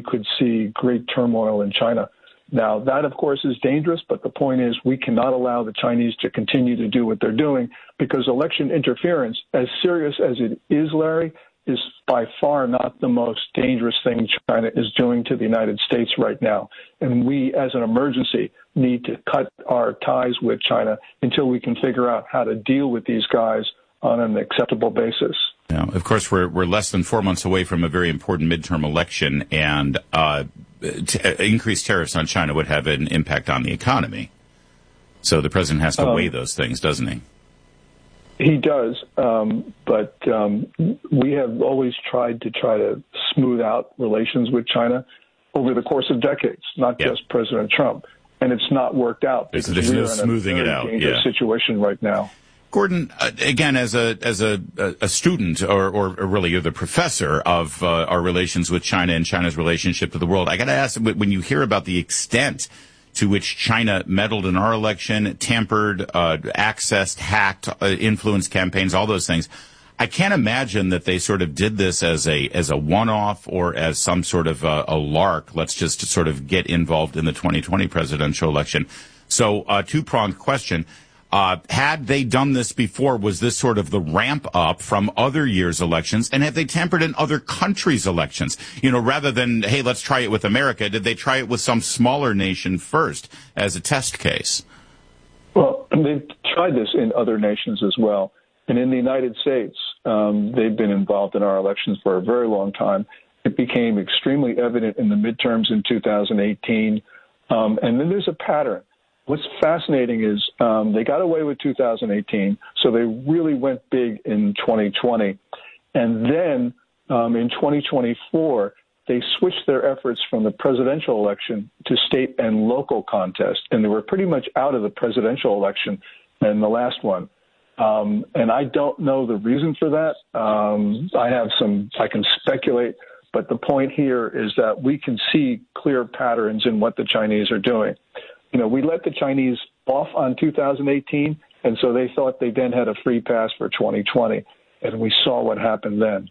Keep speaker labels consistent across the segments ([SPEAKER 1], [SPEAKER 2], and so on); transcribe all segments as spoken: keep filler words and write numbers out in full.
[SPEAKER 1] we could see great turmoil in China. Now, that, of course, is dangerous, but the point is we cannot allow the Chinese to continue to do what they're doing, because election interference, as serious as it is, Larry, is by far not the most dangerous thing China is doing to the United States right now. And we, as an emergency, need to cut our ties with China until we can figure out how to deal with these guys on an acceptable basis.
[SPEAKER 2] Now, of course, we're we're less than four months away from a very important midterm election, and uh, t- increased tariffs on China would have an impact on the economy. So the president has to um, weigh those things, doesn't he?
[SPEAKER 1] He does, um, but um, we have always tried to try to smooth out relations with China over the course of decades, not yep. just President Trump, and it's not worked out.
[SPEAKER 2] There's, there's no smoothing it out.
[SPEAKER 1] Yeah. Situation right now.
[SPEAKER 2] Gordon, uh, again, as a as a a student, or or really you're the professor of uh, our relations with China and China's relationship to the world, I got to ask, when you hear about the extent to which China meddled in our election, tampered, uh, accessed, hacked, uh, influenced campaigns, all those things, I can't imagine that they sort of did this as a as a one-off or as some sort of a, a lark. Let's just sort of get involved in the twenty twenty presidential election. So, uh, two-pronged question. Uh, had they done this before, was this sort of the ramp up from other years' elections? And have they tampered in other countries' elections? You know, rather than, hey, let's try it with America, did they try it with some smaller nation first as a test case?
[SPEAKER 1] Well, they've tried this in other nations as well. And in the United States, um, they've been involved in our elections for a very long time. It became extremely evident in the midterms in two thousand eighteen. Um, and then there's a pattern. What's fascinating is um, they got away with two thousand eighteen, so they really went big in twenty twenty. And then um, in twenty twenty-four, they switched their efforts from the presidential election to state and local contest, and they were pretty much out of the presidential election in the last one. Um, and I don't know the reason for that. Um, I have some, I can speculate, but the point here is that we can see clear patterns in what the Chinese are doing. You know, we let the Chinese off on two thousand eighteen, and so they thought they then had a free pass for twenty twenty, and we saw what happened then.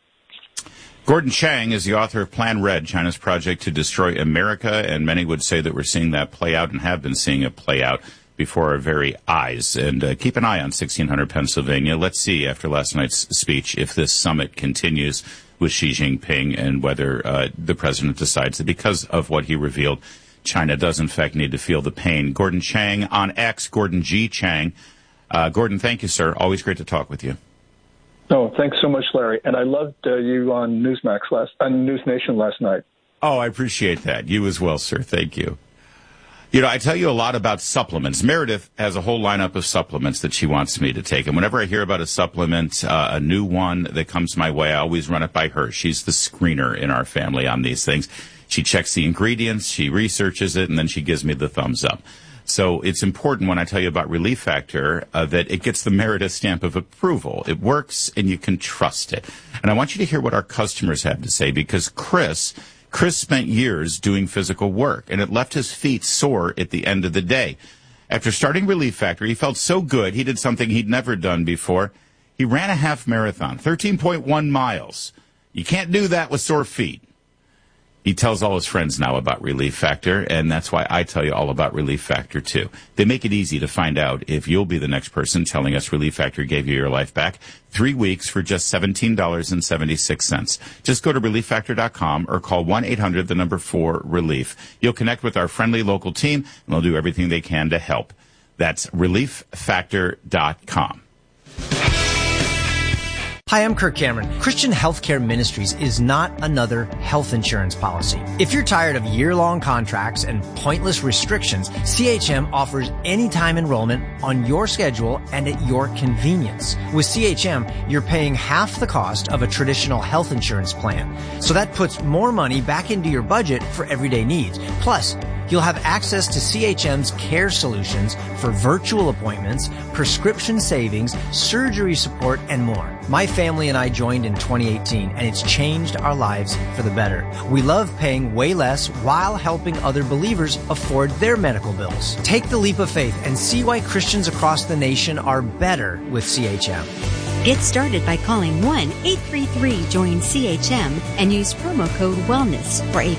[SPEAKER 2] Gordon Chang is the author of Plan Red, China's project to destroy America, and many would say that we're seeing that play out and have been seeing it play out before our very eyes. And uh, keep an eye on sixteen hundred Pennsylvania. Let's see, after last night's speech, if this summit continues with Xi Jinping and whether uh, the president decides that because of what he revealed, China does, in fact, need to feel the pain. Gordon Chang on X, Gordon G. Chang. Uh, Gordon, thank you, sir. Always great to talk with you.
[SPEAKER 1] Oh, thanks so much, Larry. And I loved uh, you on Newsmax last, on News Nation last night.
[SPEAKER 2] Oh, I appreciate that. You as well, sir. Thank you. You know, I tell you a lot about supplements. Meredith has a whole lineup of supplements that she wants me to take. And whenever I hear about a supplement, uh, a new one that comes my way, I always run it by her. She's the screener in our family on these things. She checks the ingredients, she researches it, and then she gives me the thumbs up. So it's important when I tell you about Relief Factor uh, that it gets the Meredith stamp of approval. It works, and you can trust it. And I want you to hear what our customers have to say, because Chris, Chris spent years doing physical work, and it left his feet sore at the end of the day. After starting Relief Factor, he felt so good, he did something he'd never done before. He ran a half marathon, thirteen point one miles. You can't do that with sore feet. He tells all his friends now about Relief Factor, and that's why I tell you all about Relief Factor, too. They make it easy to find out if you'll be the next person telling us Relief Factor gave you your life back. Three weeks for just seventeen dollars and seventy-six cents. Just go to relief factor dot com or call one eight hundred, the number four, relief. You'll connect with our friendly local team, and they'll do everything they can to help. That's relief factor dot com.
[SPEAKER 3] Hi, I'm Kirk Cameron. Christian Healthcare Ministries is not another health insurance policy. If you're tired of year-long contracts and pointless restrictions, C H M offers anytime enrollment on your schedule and at your convenience. With C H M, you're paying half the cost of a traditional health insurance plan. So that puts more money back into your budget for everyday needs. Plus, you'll have access to C H M's care solutions for virtual appointments, prescription savings, surgery support, and more. My family and I joined in twenty eighteen, and it's changed our lives for the better. We love paying way less while helping other believers afford their medical bills. Take the leap of faith and see why Christians across the nation are better with C H M.
[SPEAKER 4] Get started by calling one eight three three join C H M and use promo code WELLNESS for a